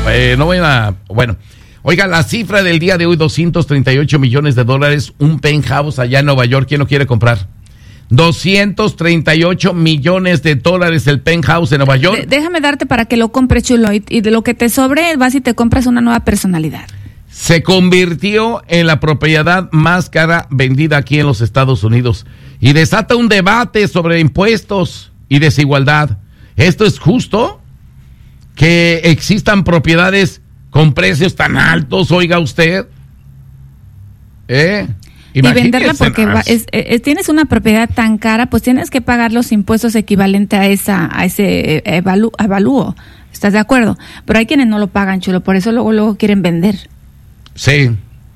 no vayan a... Bueno, oiga, la cifra del día de hoy, $238 millones, un penthouse allá en Nueva York. ¿Quién lo quiere comprar? $238 millones el penthouse en Nueva York. Déjame darte para que lo compres, chulo, y de lo que te sobre vas y te compras una nueva personalidad. Se convirtió en la propiedad más cara vendida aquí en los Estados Unidos y desata un debate sobre impuestos y desigualdad. ¿Esto es justo? ¿Que existan propiedades con precios tan altos, oiga usted? Y venderla porque tienes una propiedad tan cara, pues tienes que pagar los impuestos equivalentes a ese avalúo. ¿Estás de acuerdo? Pero hay quienes no lo pagan, chulo, por eso luego quieren vender. Sí.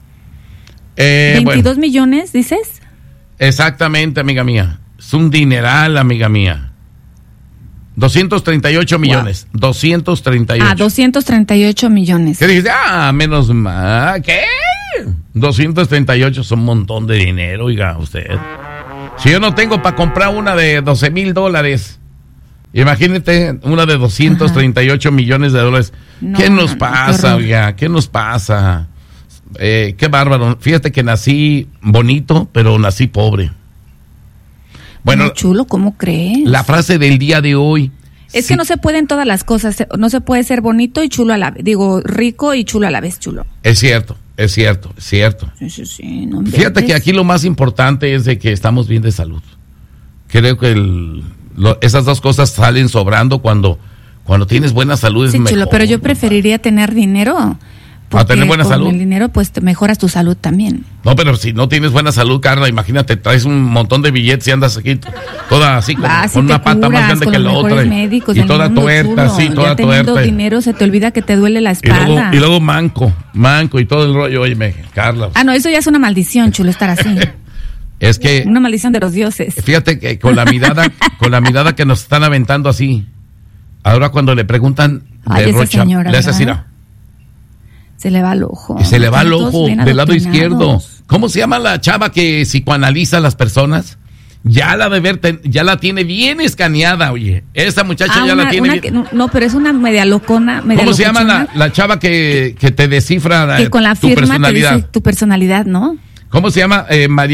22 millones, ¿dices? Exactamente, amiga mía. Es un dineral, amiga mía. 238 millones. Wow. 238. 238 millones. ¿Qué dijiste? Menos mal. ¿Qué? 238 es un montón de dinero, oiga usted. Si yo no tengo para comprar una de $12,000, imagínate una de 238 millones de dólares. No, ¿qué nos pasa, oiga? ¿Qué nos pasa? Qué bárbaro. Fíjate que nací bonito, pero nací pobre. Bueno, muy chulo, ¿cómo crees? La frase del día de hoy. Es que no se pueden todas las cosas. No se puede ser bonito y chulo a la vez. Digo, rico y chulo a la vez, chulo. Es cierto. Sí, no fíjate que aquí lo más importante es de que estamos bien de salud. Creo que esas dos cosas salen sobrando cuando tienes buena salud. Sí, chulo, pero yo preferiría tener dinero. ¿A tener buena salud? Con el dinero, pues te mejoras tu salud también. No, pero si no tienes buena salud, Carla, imagínate, traes un montón de billetes y andas aquí toda así, con una pata más grande que la otra. Y toda tuerta, sí, toda tuerta. Teniendo dinero se te olvida que te duele la espalda. Y luego manco y todo el rollo. Oye, Carla. No, eso ya es una maldición, chulo, estar así. Es que... Una maldición de los dioses. Fíjate que con la mirada que nos están aventando así, ahora cuando le preguntan de Rocha, señora, le hace así, ¿no? Se le va el ojo. Y se le va el ojo del lado izquierdo. ¿Cómo se llama la chava que psicoanaliza a las personas? Ya la tiene bien escaneada, oye. Esa muchacha ya la tiene bien. No, pero es una media locona. ¿Cómo se llama la chava que te descifra que con la tu firma personalidad? Te dice tu personalidad, ¿no? ¿Cómo se llama?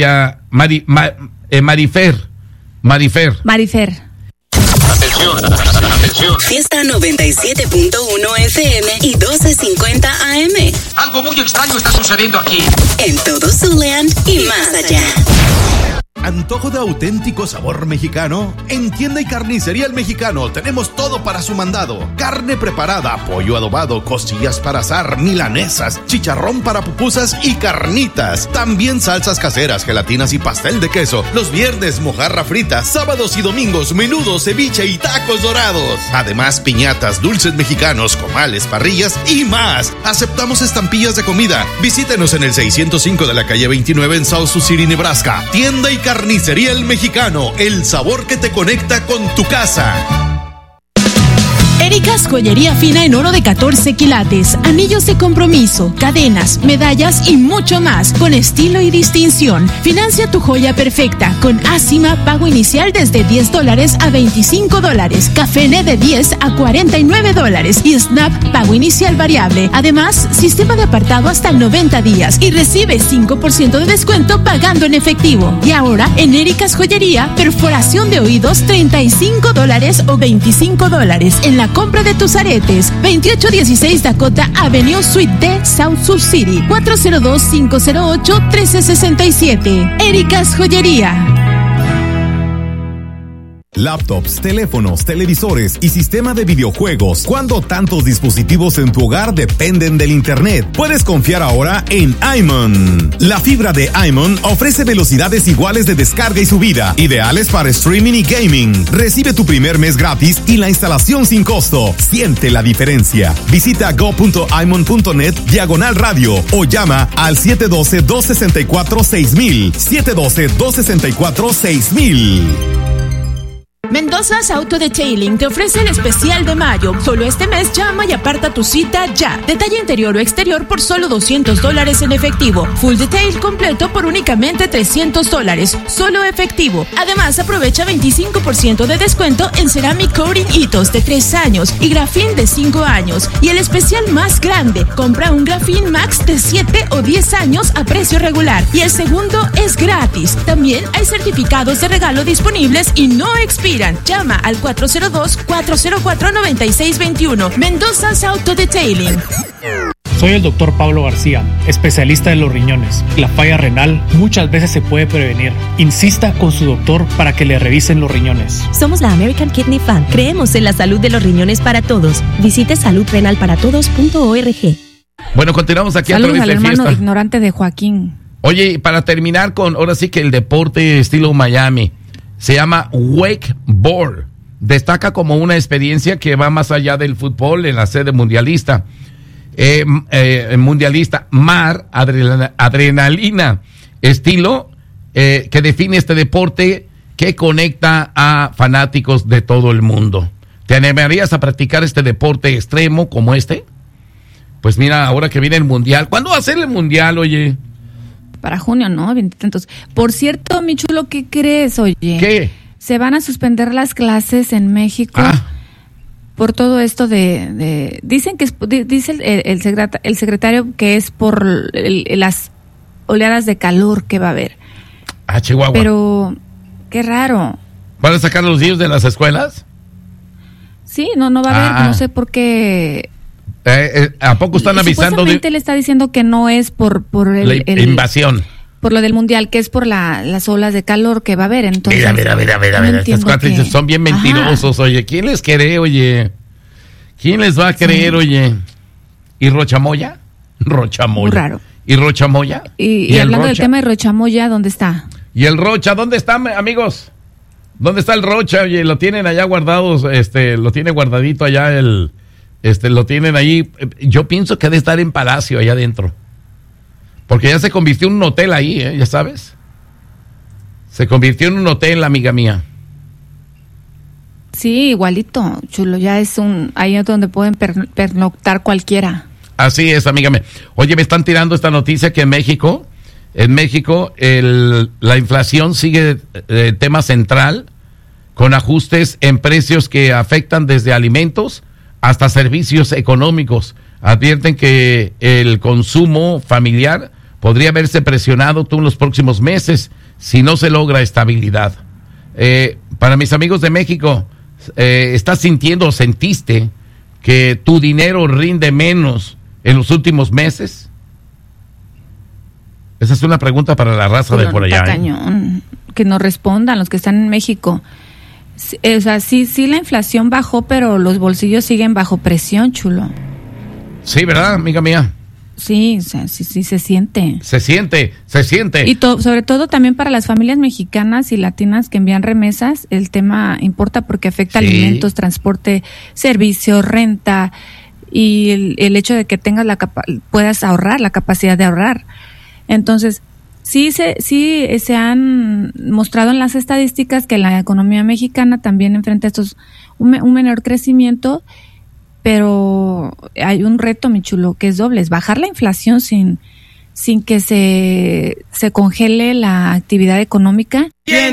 Marifer. Atención. Fiesta 97.1 FM y 1250 AM. Algo muy extraño está sucediendo aquí. En todo Zuleand y más allá. ¿Antojo de auténtico sabor mexicano? En Tienda y Carnicería El Mexicano tenemos todo para su mandado. Carne preparada, pollo adobado, costillas para asar, milanesas, chicharrón para pupusas y carnitas. También salsas caseras, gelatinas y pastel de queso. Los viernes, mojarra frita. Sábados y domingos, menudo, ceviche y tacos dorados. Además, piñatas, dulces mexicanos, comales, parrillas y más. Aceptamos estampillas de comida. Visítenos en el 605 de la calle 29 en South Sioux City, Nebraska. Tienda y Carnicería El Mexicano, el sabor que te conecta con tu casa. Ericas Joyería Fina en oro de 14 quilates, anillos de compromiso, cadenas, medallas y mucho más, con estilo y distinción. Financia tu joya perfecta con Acima, pago inicial desde $10 a $25, Cafene de $10 a $49 y Snap, pago inicial variable. Además, sistema de apartado hasta 90 días y recibe 5% de descuento pagando en efectivo. Y ahora, en Ericas Joyería, perforación de oídos $35 o $25 en la compra de tus aretes. 2816 Dakota Avenue Suite D, South Sioux City. 402-508-1367. Ericas Joyería. Laptops, teléfonos, televisores y sistema de videojuegos. ¿Cuándo tantos dispositivos en tu hogar dependen del internet? Puedes confiar ahora en iMon. La fibra de iMon ofrece velocidades iguales de descarga y subida, ideales para streaming y gaming. Recibe tu primer mes gratis y la instalación sin costo. Siente la diferencia. Visita go.imon.net/radio o llama al 712-264-6000. 712-264-6000. Mendoza's Auto Detailing te ofrece el especial de mayo. Solo este mes llama y aparta tu cita ya. Detalle interior o exterior por solo $200 en efectivo. Full detail completo por únicamente $300. Solo efectivo. Además, aprovecha 25% de descuento en Ceramic Coating Hitos de 3 años y Grafin de 5 años. Y el especial más grande, compra un Grafin Max de 7 o 10 años a precio regular. Y el segundo es gratis. También hay certificados de regalo disponibles y no expiran. Llama al 402-404-9621. Mendoza's Auto Detailing. Soy el doctor Pablo García, especialista de los riñones. La falla renal muchas veces se puede prevenir. Insista con su doctor para que le revisen los riñones. Somos la American Kidney Fund. Creemos en la salud de los riñones para todos. Visite saludrenalparatodos.org. Bueno, continuamos aquí Saludos a través al de hermano Fiesta. ignorante de Joaquín. Oye, para terminar con, ahora sí que el deporte estilo Miami, se llama wakeboard. Destaca como una experiencia que va más allá del fútbol en la sede mundialista. Mar, adrenalina, estilo que define este deporte que conecta a fanáticos de todo el mundo. ¿Te animarías a practicar este deporte extremo como este? Pues mira, ahora que viene el mundial. ¿Cuándo va a ser el mundial, oye? Para junio, ¿no? 20 tantos. Por cierto, mi chulo, ¿qué crees, oye? ¿Qué? Se van a suspender las clases en México por todo esto dicen que dice el secretario que es por las oleadas de calor que va a haber. Chihuahua. Pero qué raro. ¿Van a sacar a los niños de las escuelas? Sí, no va a haber, no sé por qué. ¿A poco están avisando? Supuestamente le está diciendo que no es por la invasión. Por lo del mundial, que es por las olas de calor que va a haber. Entonces, mira. Estos cuates son bien mentirosos, oye. ¿Quién les cree, oye? ¿Quién les va a creer, oye? ¿Y Rochamoya? Muy raro. ¿Y Rochamoya? Y hablando del tema de Rochamoya, ¿dónde está? ¿Y el Rocha? ¿Dónde está, amigos? ¿Dónde está el Rocha? Oye, lo tienen allá guardados, lo tiene guardadito allá lo tienen ahí. Yo pienso que ha de estar en Palacio allá adentro. Porque ya se convirtió en un hotel ahí, ya sabes. Se convirtió en un hotel, amiga mía. Sí, igualito, chulo. Ya es ahí es donde pueden pernoctar cualquiera. Así es, amiga mía. Oye, me están tirando esta noticia que en México, la inflación sigue tema central, con ajustes en precios que afectan desde alimentos hasta servicios económicos. Advierten que el consumo familiar podría verse presionado en los próximos meses si no se logra estabilidad. Para mis amigos de México, ¿estás sintiendo o sentiste que tu dinero rinde menos en los últimos meses? Esa es una pregunta para la raza de por allá. Cañón. Que nos respondan los que están en México. O sea, sí, la inflación bajó, pero los bolsillos siguen bajo presión, chulo. Sí, ¿verdad, amiga mía? Sí, o sea, sí se siente. Se siente. Y sobre todo también para las familias mexicanas y latinas que envían remesas, el tema importa porque afecta alimentos, transporte, servicios, renta y el hecho de que tengas puedas ahorrar, la capacidad de ahorrar. Entonces, sí se han mostrado en las estadísticas que la economía mexicana también enfrenta un menor crecimiento. Pero hay un reto, mi chulo, que es doble, es bajar la inflación sin que se congele la actividad económica.